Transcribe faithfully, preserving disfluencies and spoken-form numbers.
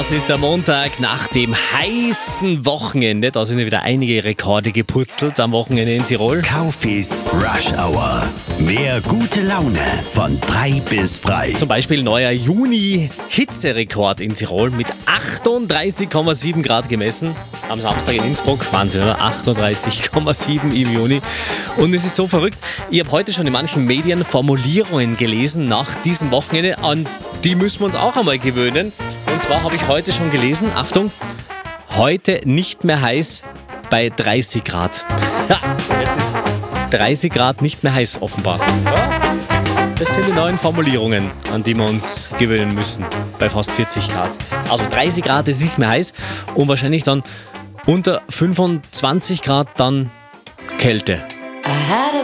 Es ist der Montag nach dem heißen Wochenende. Da sind ja wieder einige Rekorde gepurzelt am Wochenende in Tirol. Kaufis Rush Hour. Mehr gute Laune von drei bis frei. Zum Beispiel neuer Juni-Hitzerekord in Tirol mit achtunddreißig Komma sieben Grad gemessen. Am Samstag in Innsbruck. Wahnsinn, oder? achtunddreißig Komma sieben im Juni. Und es ist so verrückt. Ich habe heute schon in manchen Medien Formulierungen gelesen nach diesem Wochenende. An die müssen wir uns auch einmal gewöhnen. Und zwar habe ich heute schon gelesen, Achtung, heute nicht mehr heiß bei dreißig Grad. Jetzt ist dreißig Grad nicht mehr heiß offenbar. Das sind die neuen Formulierungen, an die wir uns gewöhnen müssen bei fast vierzig Grad. Also dreißig Grad ist nicht mehr heiß und wahrscheinlich dann unter fünfundzwanzig Grad dann Kälte.